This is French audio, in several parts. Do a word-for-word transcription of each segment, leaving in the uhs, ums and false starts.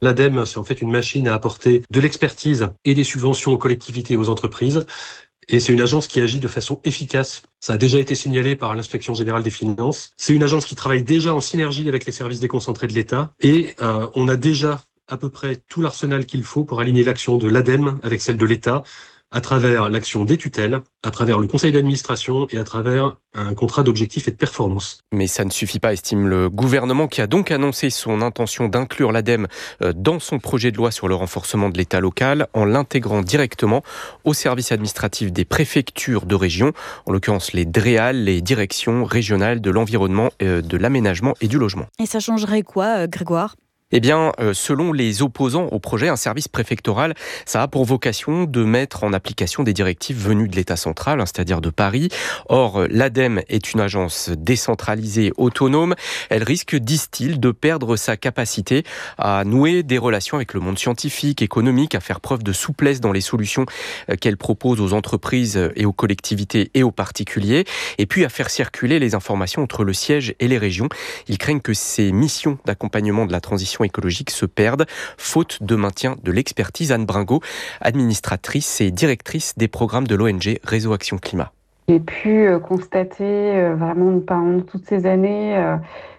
L'ADEME, c'est en fait une machine à apporter de l'expertise et des subventions aux collectivités et aux entreprises. Et c'est une agence qui agit de façon efficace. Ça a déjà été signalé par l'Inspection générale des finances. C'est une agence qui travaille déjà en synergie avec les services déconcentrés de l'État. Et euh, on a déjà à peu près tout l'arsenal qu'il faut pour aligner l'action de l'ADEME avec celle de l'État, à travers l'action des tutelles, à travers le conseil d'administration et à travers un contrat d'objectifs et de performance. Mais ça ne suffit pas, estime le gouvernement, qui a donc annoncé son intention d'inclure l'ADEME dans son projet de loi sur le renforcement de l'État local en l'intégrant directement aux services administratifs des préfectures de région, en l'occurrence les DREAL, les directions régionales de l'environnement, de l'aménagement et du logement. Et ça changerait quoi, Grégoire ? Eh bien, euh, selon les opposants au projet, un service préfectoral, ça a pour vocation de mettre en application des directives venues de l'État central, hein, c'est-à-dire de Paris. Or, l'ADEME est une agence décentralisée, autonome. Elle risque, disent-ils, de perdre sa capacité à nouer des relations avec le monde scientifique, économique, à faire preuve de souplesse dans les solutions qu'elle propose aux entreprises et aux collectivités et aux particuliers, et puis à faire circuler les informations entre le siège et les régions. Ils craignent que ces missions d'accompagnement de la transition écologique se perdent, faute de maintien de l'expertise. Anne Bringot, administratrice et directrice des programmes de l'O N G Réseau Action Climat. J'ai pu constater vraiment pendant toutes ces années euh,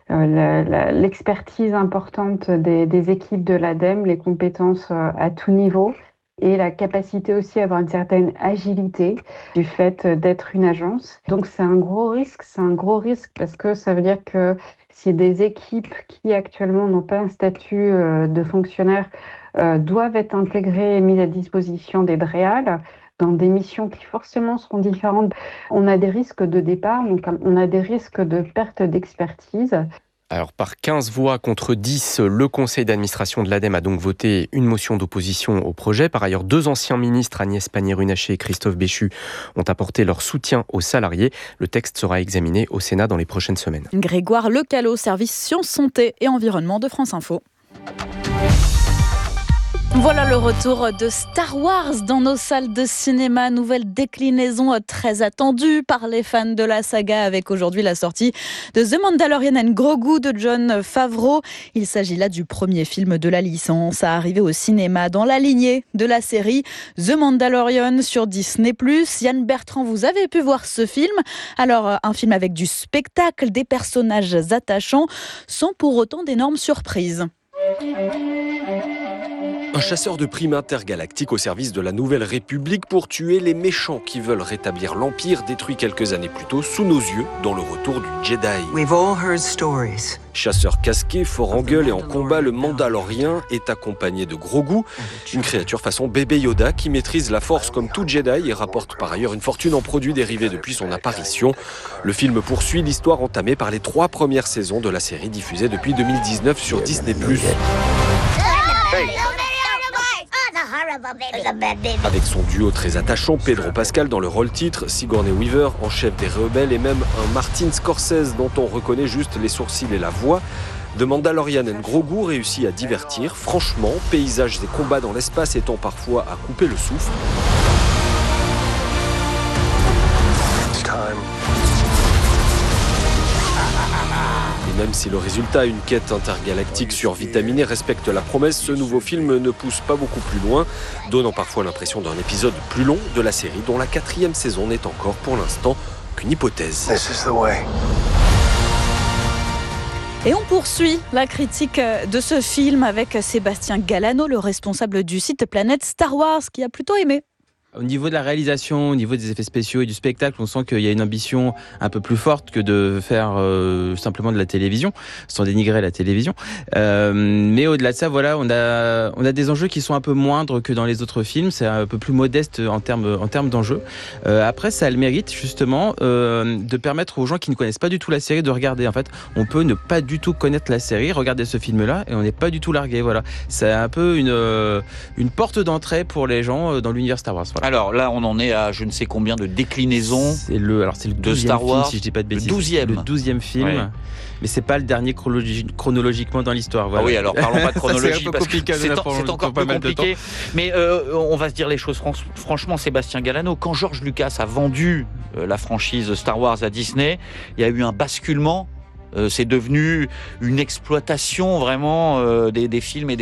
la, la, l'expertise importante des, des équipes de l'ADEME, les compétences à tout niveau et la capacité aussi à avoir une certaine agilité du fait d'être une agence. Donc c'est un gros risque, c'est un gros risque parce que ça veut dire que si des équipes qui actuellement n'ont pas un statut de fonctionnaire euh, doivent être intégrées et mises à disposition des DREAL dans des missions qui forcément seront différentes, on a des risques de départ, donc on a des risques de perte d'expertise. Alors, par quinze voix contre dix, le conseil d'administration de l'ADEME a donc voté une motion d'opposition au projet. Par ailleurs, deux anciens ministres, Agnès Pannier-Runacher et Christophe Béchu, ont apporté leur soutien aux salariés. Le texte sera examiné au Sénat dans les prochaines semaines. Grégoire Lecalot, service Sciences, Santé et Environnement de France Info. Voilà le retour de Star Wars dans nos salles de cinéma. Nouvelle déclinaison très attendue par les fans de la saga, avec aujourd'hui la sortie de The Mandalorian and Grogu de Jon Favreau. Il s'agit là du premier film de la licence à arriver au cinéma dans la lignée de la série The Mandalorian sur Disney plus. Yann Bertrand, vous avez pu voir ce film. Alors, un film avec du spectacle, des personnages attachants, sans pour autant d'énormes surprises. Un chasseur de primes intergalactique au service de la Nouvelle République pour tuer les méchants qui veulent rétablir l'Empire détruit quelques années plus tôt sous nos yeux dans le retour du Jedi. We've all heard stories. Chasseur casqué, fort en gueule et en combat, le Mandalorien est accompagné de Grogu, une créature façon bébé Yoda qui maîtrise la force comme tout Jedi et rapporte par ailleurs une fortune en produits dérivés depuis son apparition. Le film poursuit l'histoire entamée par les trois premières saisons de la série diffusée depuis deux mille dix-neuf sur Disney plus. Avec son duo très attachant, Pedro Pascal dans le rôle titre, Sigourney Weaver en chef des rebelles et même un Martin Scorsese dont on reconnaît juste les sourcils et la voix, The Mandalorian and Grogu réussit à divertir, franchement, paysages et combats dans l'espace étant parfois à couper le souffle. Et même si le résultat, une quête intergalactique survitaminée, respecte la promesse, ce nouveau film ne pousse pas beaucoup plus loin, donnant parfois l'impression d'un épisode plus long de la série dont la quatrième saison n'est encore pour l'instant qu'une hypothèse. This is the way. Et on poursuit la critique de ce film avec Sébastien Galano, le responsable du site Planète Star Wars, qui a plutôt aimé. Au niveau de la réalisation, au niveau des effets spéciaux et du spectacle, on sent qu'il y a une ambition un peu plus forte que de faire euh, simplement de la télévision, sans dénigrer la télévision. Euh, mais au-delà de ça, voilà, on a on a des enjeux qui sont un peu moindres que dans les autres films. C'est un peu plus modeste en termes en termes d'enjeux. Euh, après, ça a le mérite justement euh, de permettre aux gens qui ne connaissent pas du tout la série de regarder. En fait, on peut ne pas du tout connaître la série, regarder ce film-là, et on n'est pas du tout largué. Voilà, c'est un peu une euh, une porte d'entrée pour les gens dans l'univers Star Wars. Voilà. Alors là, on en est à je ne sais combien de déclinaisons c'est le, alors c'est le de Star Wars, film, si je dis pas de bêtises. Le douzième. Le douzième film. Ouais. Mais c'est pas le dernier chronologi- chronologiquement dans l'histoire. Voilà. Ah oui, alors parlons pas de chronologie parce que c'est, c'est, c'est encore plus compliqué. Mais euh, on va se dire les choses fran- franchement, Sébastien Galano, quand George Lucas a vendu euh, la franchise Star Wars à Disney, il y a eu un basculement. Euh, c'est devenu une exploitation vraiment euh, des, des films et des